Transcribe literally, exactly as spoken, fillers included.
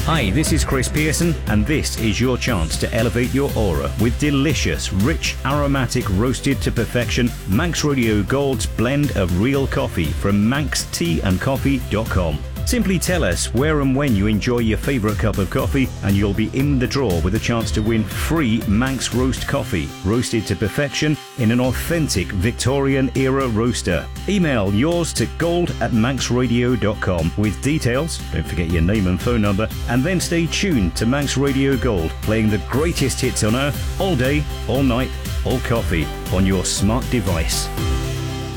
Hi, this is Chris Pearson, and this is your chance to elevate your aura with delicious, rich, aromatic, roasted to perfection Manx Radio Gold's blend of real coffee from manx tea and coffee dot com. Simply tell us where and when you enjoy your favourite cup of coffee, and you'll be in the draw with a chance to win free Manx Roast coffee, roasted to perfection in an authentic Victorian-era roaster. Email yours to gold at manx radio dot com with details, don't forget your name and phone number, and then stay tuned to Manx Radio Gold, playing the greatest hits on earth, all day, all night, all coffee, on your smart device.